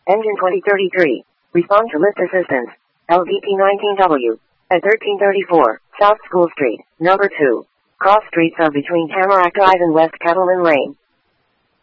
Engine 2033. Respond to lift assistance. LVP 19W. At 1334, South School Street, number 2. Cross streets are between Tamarack Drive and West Catalan Lane.